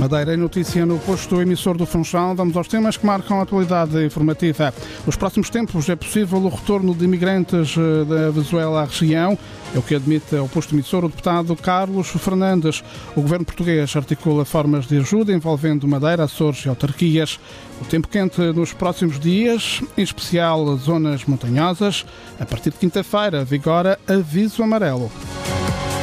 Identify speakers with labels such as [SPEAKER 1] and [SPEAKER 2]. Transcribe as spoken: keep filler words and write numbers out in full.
[SPEAKER 1] Madeira é notícia no posto emissor do Funchal. Vamos aos temas que marcam a atualidade informativa. Nos próximos tempos é possível o retorno de imigrantes da Venezuela à região. É o que admite ao posto emissor o deputado Carlos Fernandes. O governo português articula formas de ajuda envolvendo Madeira, Açores e autarquias. O tempo quente nos próximos dias, em especial zonas montanhosas. A partir de quinta-feira vigora aviso amarelo.